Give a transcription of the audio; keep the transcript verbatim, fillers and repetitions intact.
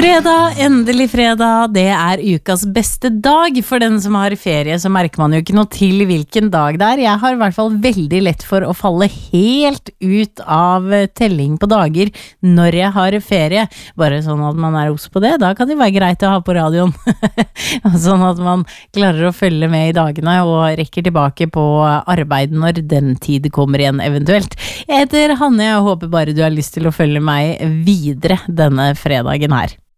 Fredag, endelig fredag, det er ukas beste dag. For den som har ferie så merker man jo ikke noe til hvilken dag det er. Jeg har i hvert fall veldig lett for å falle helt ut av telling på dager når jeg har ferie. Bare sånn at man er obs på det, da kan det være greit å ha på radioen. Sånn at man klarer å følge med i dagene og rekker tilbake på arbeid når den tid kommer igjen eventuelt. Jeg heter Hanne, og håper bare du har lyst til å følge meg videre denne fredagen her.